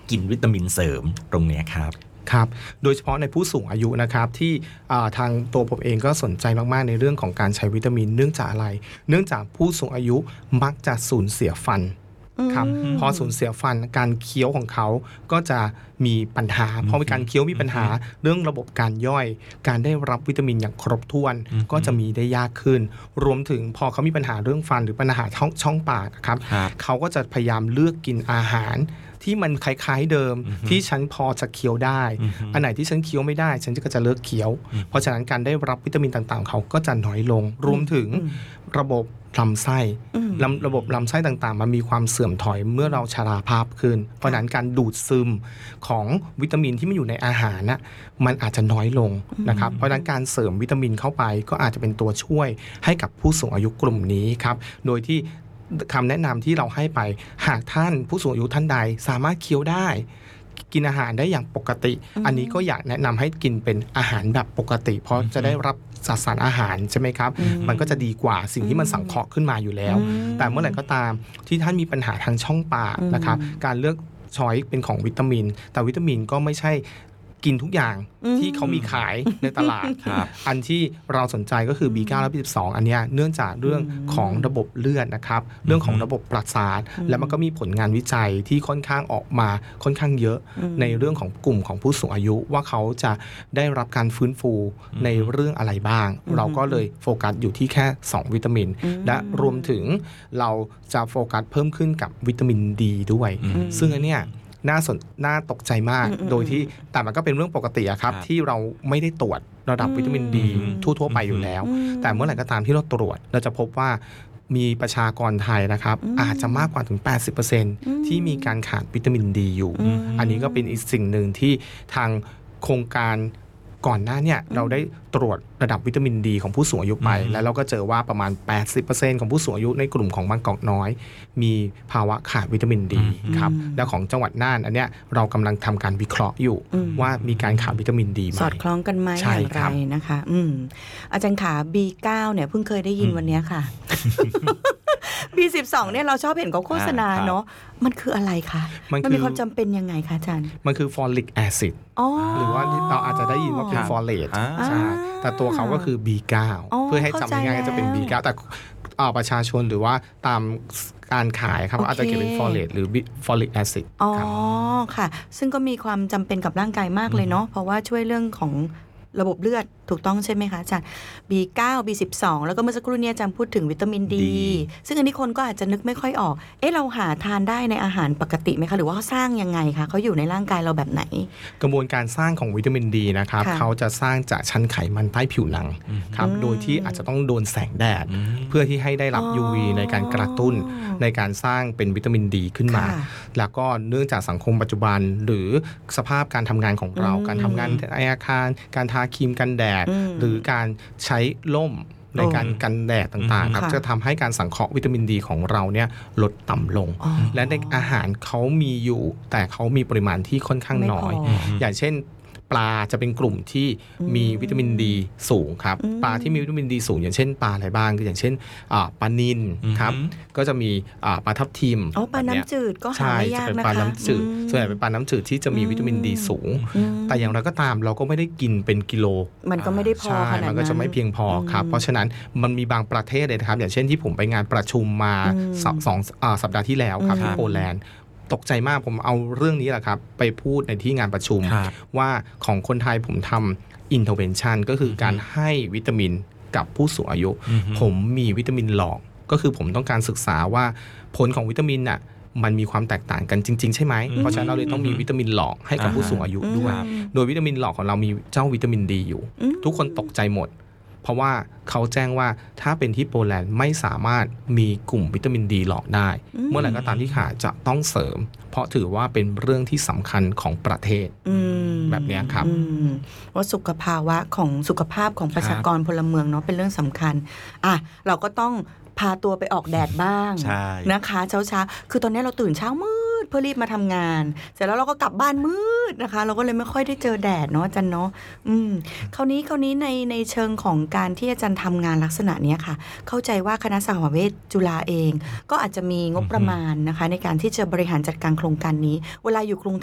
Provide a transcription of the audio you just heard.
กินวิตามินเสริมตรงเนี้ยครับครับโดยเฉพาะในผู้สูงอายุนะครับที่ทางตัวผมเองก็สนใจมากๆในเรื่องของการใช้วิตามินเนื่องจากอะไรเนื่องจากผู้สูงอายุมักจะสูญเสียฟันครับพอสูญเสียฟันการเคี้ยวของเขาก็จะมีปัญหาพอมีการเคี้ยวมีปัญหาเรื่องระบบการย่อยการได้รับวิตามินอย่างครบถ้วนก็จะมีได้ยากขึ้นรวมถึงพอเขามีปัญหาเรื่องฟันหรือปัญหาช่องปากครับเขาก็จะพยายามเลือกกินอาหารที่มันคล้ายๆเดิมที่ฉันพอจะเคี้ยวได้อันไหนที่ฉันเคี้ยวไม่ได้ฉันก็จะเลิกเคี้ยวเพราะฉะนั้นการได้รับวิตามินต่างๆเขาก็จะน้อยลงรวมถึงระบบลำไส้ระบบลำไส้ต่างๆมันมีความเสื่อมถอยเมื่อเราชราภาพขึ้นเพราะฉะนั้นการดูดซึมของวิตามินที่มันอยู่ในอาหารน่ะมันอาจจะน้อยลงนะครับเพราะฉะนั้นการเสริมวิตามินเข้าไปก็อาจจะเป็นตัวช่วยให้กับผู้สูงอายุกลุ่มนี้ครับโดยที่คำแนะนำที่เราให้ไปหากท่านผู้สูงอายุท่านใดสามารถเคี้ยวได้กินอาหารได้อย่างปกติอันนี้ก็อยากแนะนำให้กินเป็นอาหารแบบปกติเพราะจะได้รับสารอาหารใช่ไหมครับมันก็จะดีกว่าสิ่งที่มันสังเคราะห์ขึ้นมาอยู่แล้วแต่เมื่อไหร่ก็ตามที่ท่านมีปัญหาทางช่องปากนะครับการเลือกช้อยเป็นของวิตามินแต่วิตามินก็ไม่ใช่กินทุกอย่างที่เขามีขายในตลาดอันที่เราสนใจก็คือ B9 และ B12 อันนี้เนื่องจากเรื่องของระบบเลือดนะครับเรื่องของระบบประสาทแล้วมันก็มีผลงานวิจัยที่ค่อนข้างออกมาค่อนข้างเยอะในเรื่องของกลุ่มของผู้สูงอายุว่าเขาจะได้รับการฟื้นฟูในเรื่องอะไรบ้างเราก็เลยโฟกัสอยู่ที่แค่2วิตามินและรวมถึงเราจะโฟกัสเพิ่มขึ้นกับวิตามินดีด้วยซึ่งอันเนี้ยน่าตกใจมากโดยที่แต่มันก็เป็นเรื่องปกติครับที่เราไม่ได้ตรวจระดับวิตามินดีทั่วไปอยู่แล้วแต่เมื่อไหร่ก็ตามที่เราตรวจเราจะพบว่ามีประชากรไทยนะครับอาจจะมากกว่าถึง 80% ที่มีการขาดวิตามินดีอยู่อันนี้ก็เป็นอีกสิ่งหนึ่งที่ทางโครงการก่อนหน้าเนี่ยเราได้ตรวจระดับวิตามินดีของผู้สูงอายุไปแล้วเราก็เจอว่าประมาณ 80% ของผู้สูงอายุในกลุ่มของบางกอกน้อยมีภาวะขาดวิตามินดีครับและของจังหวัดน่านอันเนี้ยเรากำลังทำการวิเคราะห์อยู่ว่ามีการขาดวิตามินดีไหมสอดคล้องกันไหมอย่างไรนะคะอาจารย์ขา B9 เนี่ยเพิ่งเคยได้ยินวันนี้ค่ะ B12 เนี่ยเราชอบเห็นเขาโฆษณาเนาะมันคืออะไรคะมันมีความจำเป็นยังไงคะอาจารย์มันคือฟอลิกแอซิดหรือว่าเราอาจจะได้ยินว่าเป็นฟอเลตใช่แต่ตัวเขาก็คือ B9 เพื่อให้จำง่ายๆจะเป็น B9 แต่ประชาชนหรือว่าตามการขายครับอาจจะเขียนเป็นฟอเลตหรือฟอลิกแอซิดอ๋อค่ะซึ่งก็มีความจำเป็นกับร่างกายมากเลยเนาะเพราะว่าช่วยเรื่องของระบบเลือดถูกต้องใช่ไหมคะอาจารย์ B9 B12 แล้วก็เมื่อสักครู่นี้อาจารย์พูดถึงวิตามินดีซึ่งอันนี้คนก็อาจจะนึกไม่ค่อยออกเราหาทานได้ในอาหารปกติไหมคะหรือว่าเขาสร้างยังไงคะเขาอยู่ในร่างกายเราแบบไหนกระบวนการสร้างของวิตามินดีนะครับเขาจะสร้างจากชั้นไขมันใต้ผิวหนังครับโดยที่อาจจะต้องโดนแสงแดดเพื่อที่ให้ได้รับ UV ในการกระตุ้นในการสร้างเป็นวิตามินดีขึ้นมาแล้วก็เนื่องจากสังคมปัจจุบันหรือสภาพการทำงานของเราการทำงานในอาคารการทาครีมกันแดดหรือการใช้ล่มในการกันแดดต่างๆครับจะทำให้การสังเคราะห์วิตามินดีของเราเนี่ยลดต่ำลงและในอาหารเขามีอยู่แต่เขามีปริมาณที่ค่อนข้างน้อยอย่างเช่นปลาจะเป็นกลุ่มที่มีวิตามินดีสูงครับปลาที่มีวิตามินดีสูงอย่างเช่นปลาอะไรบ้างคืออย่างเช่นปลานิลครับก็จะมีปลาทับทิมปลาน้ำจืดก็หาไม่ยากนะคะใช่จะเป็นปลาน้ำจืดส่วนใหญ่เป็นปลาน้ำจืดที่จะมีวิตามินดีสูงแต่อย่างไรก็ตามเราก็ไม่ได้กินเป็นกิโลมันก็ไม่ได้พอขนาดนั้นมันก็จะไม่เพียงพอครับเพราะฉะนั้นมันมีบางประเทศเลยนะครับอย่างเช่นที่ผมไปงานประชุมมา2 สัปดาห์ที่แล้วครับที่โปแลนด์ตกใจมากผมเอาเรื่องนี้แหละครับไปพูดในที่งานประชุมว่าของคนไทยผมทำ intervention ก็คือการให้วิตามินกับผู้สูงอายุผมมีวิตามินหลอกก็คือผมต้องการศึกษาว่าผลของวิตามินน่ะมันมีความแตกต่างกันจริงๆใช่ไหมเพราะฉะนั้นเราเลยต้องมีวิตามินหลอกให้กับผู้สูงอายุด้วยโดยวิตามินหลอกของเรามีเจ้าวิตามินดีอยู่ทุกคนตกใจหมดเพราะว่าเขาแจ้งว่าถ้าเป็นที่โปแลนด์ไม่สามารถมีกลุ่มวิตามินดีหลอกได้เมื่อไหร่ก็ตามที่ขาดจะต้องเสริมเพราะถือว่าเป็นเรื่องที่สำคัญของประเทศแบบนี้ครับว่าสุขภาพของประชากรพลเมืองเนาะเป็นเรื่องสำคัญเราก็ต้องพาตัวไปออกแดดบ้างนะคะเช้าคือตอนนี้เราตื่นเช้ามืดเพื่อรีบมาทำงานเสร็จแล้วเราก็กลับบ้านมืดนะคะเราก็เลยไม่ค่อยได้เจอแดดเนาะอาจารย์เนาะคราวนี้ในเชิงของการที่อาจารย์ทำงานลักษณะนี้ค่ะเข้าใจว่าคณะสหเวชจุฬาเองก็อาจจะมีงบประมาณนะคะในการที่จะบริหารจัดการโครงการนี้เวลาอยู่กรุง